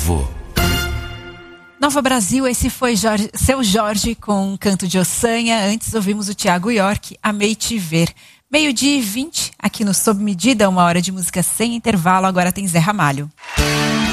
Novo. Nova Brasil, esse foi Seu Jorge com Canto de Ossanha. Antes ouvimos o Thiago York, Amei Te Ver. 12:20, aqui no Sob Medida, 1 hora de música sem intervalo. Agora tem Zé Ramalho.